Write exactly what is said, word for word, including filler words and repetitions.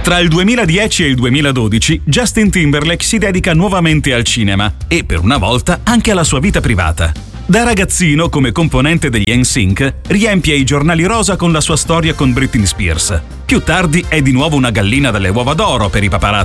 Tra il duemiladieci e il duemiladodici Justin Timberlake si dedica nuovamente al cinema e, per una volta, anche alla sua vita privata. Da ragazzino, come componente degli N Sync, riempie i giornali rosa con la sua storia con Britney Spears. Più tardi è di nuovo una gallina dalle uova d'oro per i paparazzi